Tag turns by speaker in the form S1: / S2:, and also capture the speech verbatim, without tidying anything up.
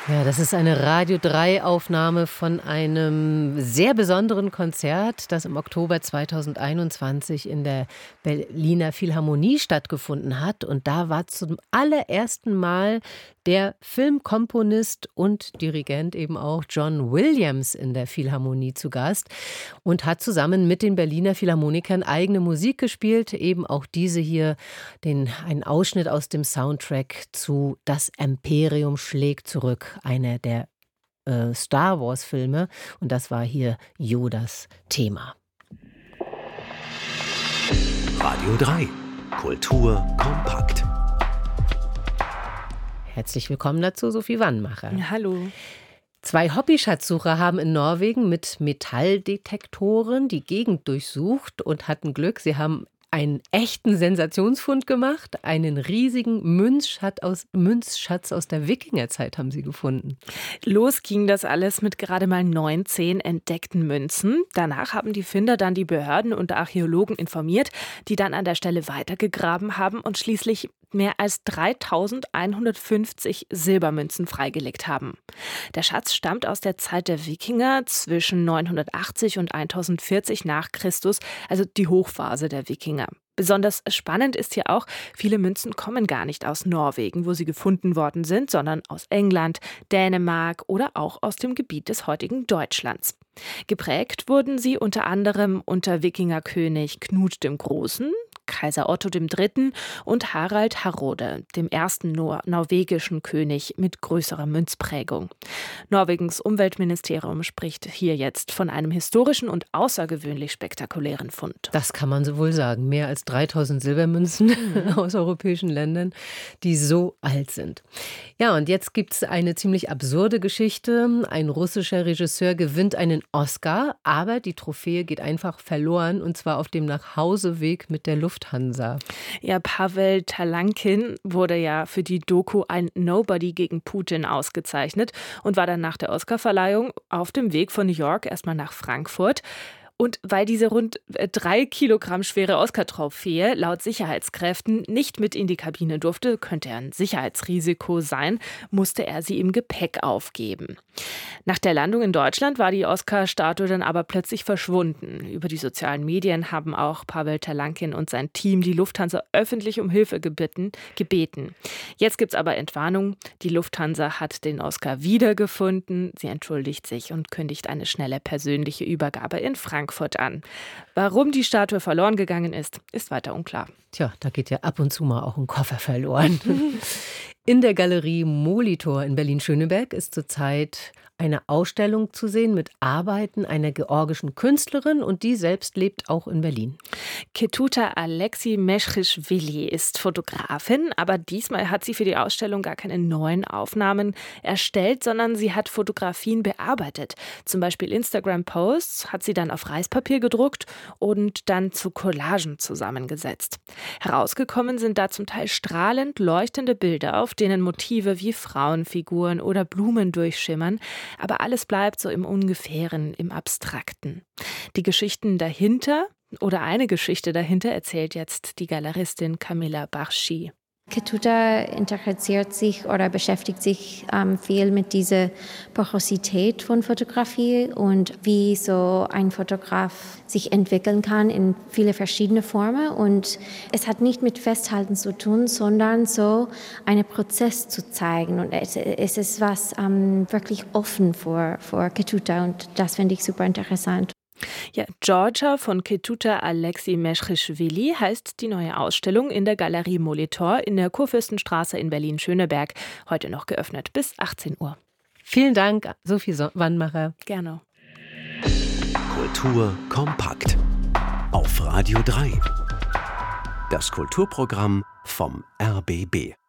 S1: Ja, das ist eine Radio drei Aufnahme von einem sehr besonderen Konzert, das im Oktober zweitausendeinundzwanzig in der Berliner Philharmonie stattgefunden hat. Und da war zum allerersten Mal der Filmkomponist und Dirigent eben auch John Williams in der Philharmonie zu Gast und hat zusammen mit den Berliner Philharmonikern eigene Musik gespielt, eben auch diese hier, den, ein Ausschnitt aus dem Soundtrack zu Das Imperium schlägt zurück, einer der äh, Star Wars Filme, und das war hier Yodas Thema.
S2: Radio drei, Kultur kompakt.
S1: Herzlich willkommen dazu, Sophie Wannmacher.
S3: Hallo.
S1: Zwei Hobbyschatzsucher haben in Norwegen mit Metalldetektoren die Gegend durchsucht und hatten Glück. Sie haben einen echten Sensationsfund gemacht. Einen riesigen Münzschatz aus, Münzschatz aus der Wikingerzeit haben sie gefunden.
S3: Los ging das alles mit gerade mal neunzehn entdeckten Münzen. Danach haben die Finder dann die Behörden und Archäologen informiert, die dann an der Stelle weitergegraben haben und schließlich mehr als dreitausendeinhundertfünfzig Silbermünzen freigelegt haben. Der Schatz stammt aus der Zeit der Wikinger zwischen neunhundertachtzig und tausendvierzig nach Christus, also die Hochphase der Wikinger. Besonders spannend ist hier auch, viele Münzen kommen gar nicht aus Norwegen, wo sie gefunden worden sind, sondern aus England, Dänemark oder auch aus dem Gebiet des heutigen Deutschlands. Geprägt wurden sie unter anderem unter Wikingerkönig Knut dem Großen, Kaiser Otto dem Dritten und Harald Harrode, dem ersten nor- norwegischen König mit größerer Münzprägung. Norwegens Umweltministerium spricht hier jetzt von einem historischen und außergewöhnlich spektakulären Fund.
S1: Das kann man so wohl sagen. Mehr als dreitausend Silbermünzen mhm. aus europäischen Ländern, die so alt sind. Ja, und jetzt gibt es eine ziemlich absurde Geschichte. Ein russischer Regisseur gewinnt einen Oscar, aber die Trophäe geht einfach verloren, und zwar auf dem Nachhauseweg mit der Lufthansa.
S3: Ja, Pavel Talankin wurde ja für die Doku Ein Nobody gegen Putin ausgezeichnet und war dann nach der Oscarverleihung auf dem Weg von New York erstmal nach Frankfurt. Und weil diese rund drei Kilogramm schwere Oscar-Trophäe laut Sicherheitskräften nicht mit in die Kabine durfte, könnte er ein Sicherheitsrisiko sein, musste er sie im Gepäck aufgeben. Nach der Landung in Deutschland war die Oscar-Statue dann aber plötzlich verschwunden. Über die sozialen Medien haben auch Pavel Talankin und sein Team die Lufthansa öffentlich um Hilfe gebeten. gebeten. Jetzt gibt es aber Entwarnung. Die Lufthansa hat den Oscar wiedergefunden. Sie entschuldigt sich und kündigt eine schnelle persönliche Übergabe in Frankfurt. Frankfurt an. Warum die Statue verloren gegangen ist, ist weiter unklar.
S1: Tja, da geht ja ab und zu mal auch ein Koffer verloren. In der Galerie Molitor in Berlin-Schöneberg ist zurzeit eine Ausstellung zu sehen mit Arbeiten einer georgischen Künstlerin, und die selbst lebt auch in Berlin.
S3: Ketuta Alexi Meschrischvili ist Fotografin, aber diesmal hat sie für die Ausstellung gar keine neuen Aufnahmen erstellt, sondern sie hat Fotografien bearbeitet. Zum Beispiel Instagram-Posts hat sie dann auf Reispapier gedruckt und dann zu Collagen zusammengesetzt. Herausgekommen sind da zum Teil strahlend leuchtende Bilder, auf denen Motive wie Frauenfiguren oder Blumen durchschimmern. Aber alles bleibt so im Ungefähren, im Abstrakten. Die Geschichten dahinter oder eine Geschichte dahinter erzählt jetzt die Galeristin Camilla Barschi.
S4: Ketuta interessiert sich oder beschäftigt sich ähm, viel mit dieser Porosität von Fotografie und wie so ein Fotograf sich entwickeln kann in viele verschiedene Formen. Und es hat nicht mit Festhalten zu tun, sondern so einen Prozess zu zeigen. Und es, es ist was ähm, wirklich offen für, für Ketuta, und das finde ich super interessant.
S3: Ja, Georgia von Ketuta Alexi Meschrischvili heißt die neue Ausstellung in der Galerie Molitor in der Kurfürstenstraße in Berlin-Schöneberg. Heute noch geöffnet bis achtzehn Uhr.
S1: Vielen Dank, Sophie Wannmacher.
S3: Gerne.
S2: Kultur kompakt. Auf Radio drei. Das Kulturprogramm vom R B B.